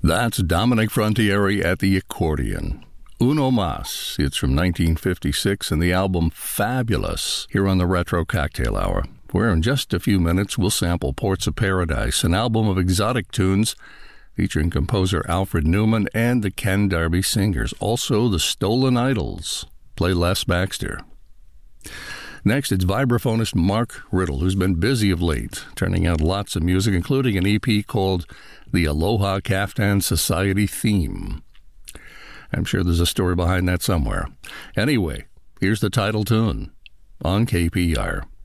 That's Dominic Frontiere at the accordion. Uno Mas. It's from 1956 and the album Fabulous here on the Retro Cocktail Hour, where in just a few minutes we'll sample Ports of Paradise, an album of exotic tunes featuring composer Alfred Newman and the Ken Darby Singers. Also the Stolen Idols. Play Les Baxter. Next, it's vibraphonist Mark Riddle, who's been busy of late, turning out lots of music, including an EP called The Aloha Kaftan Society Theme. I'm sure there's a story behind that somewhere. Anyway, here's the title tune on KPR.